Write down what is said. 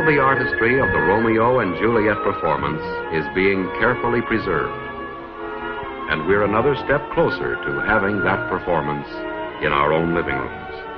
all the artistry of the Romeo and Juliet performance is being carefully preserved. And we're another step closer to having that performance in our own living rooms.